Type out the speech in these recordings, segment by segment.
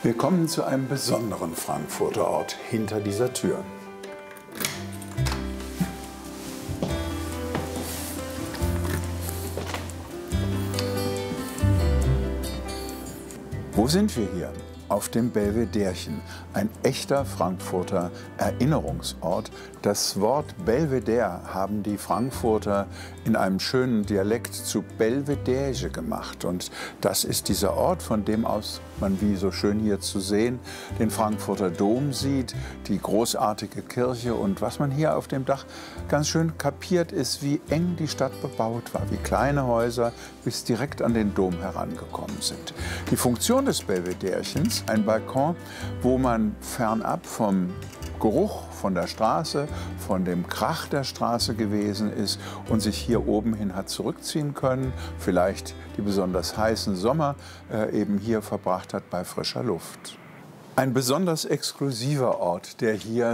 Wir kommen zu einem besonderen Frankfurter Ort hinter dieser Tür. Wo sind wir hier? Auf dem Belvederchen, ein echter Frankfurter Erinnerungsort. Das Wort Belvedere haben die Frankfurter in einem schönen Dialekt zu Belvedere gemacht. Und das ist dieser Ort, von dem aus man, wie so schön hier zu sehen, den Frankfurter Dom sieht, die großartige Kirche. Und was man hier auf dem Dach ganz schön kapiert, ist, wie eng die Stadt bebaut war, wie kleine Häuser bis direkt an den Dom herangekommen sind. Die Funktion des Belvederchens: ein Balkon, wo man fernab vom Geruch von der Straße, von dem Krach der Straße gewesen ist und sich hier oben hin hat zurückziehen können, vielleicht die besonders heißen Sommer eben hier verbracht hat bei frischer Luft. Ein besonders exklusiver Ort, der hier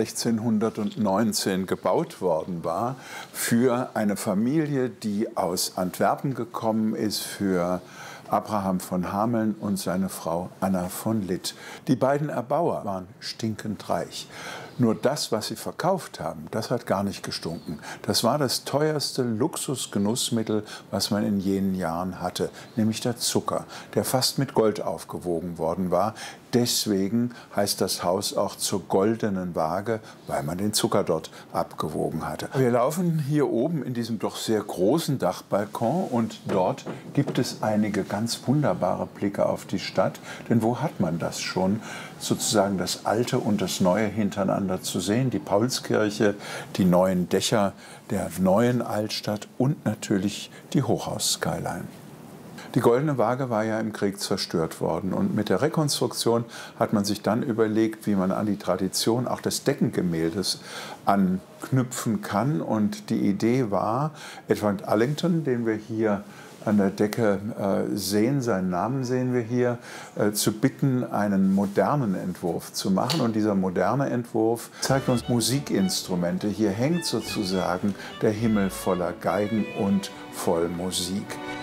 1619 gebaut worden war, für eine Familie, die aus Antwerpen gekommen ist, für Abraham von Hameln und seine Frau Anna von Litt. Die beiden Erbauer waren stinkend reich. Nur das, was sie verkauft haben, das hat gar nicht gestunken. Das war das teuerste Luxusgenussmittel, was man in jenen Jahren hatte, nämlich der Zucker, der fast mit Gold aufgewogen worden war. Deswegen heißt das Haus auch zur goldenen Waage, weil man den Zucker dort abgewogen hatte. Wir laufen hier oben in diesem doch sehr großen Dachbalkon und dort gibt es einige ganz wunderbare Blicke auf die Stadt. Denn wo hat man das schon, sozusagen das Alte und das Neue hintereinander zu sehen? Die Paulskirche, die neuen Dächer der neuen Altstadt und natürlich die Hochhaus-Skyline. Die Goldene Waage war ja im Krieg zerstört worden und mit der Rekonstruktion hat man sich dann überlegt, wie man an die Tradition auch des Deckengemäldes anknüpfen kann. Und die Idee war, Edward Allington, den wir hier an der Decke sehen, seinen Namen sehen wir hier, zu bitten, einen modernen Entwurf zu machen. Und dieser moderne Entwurf zeigt uns Musikinstrumente. Hier hängt sozusagen der Himmel voller Geigen und voll Musik.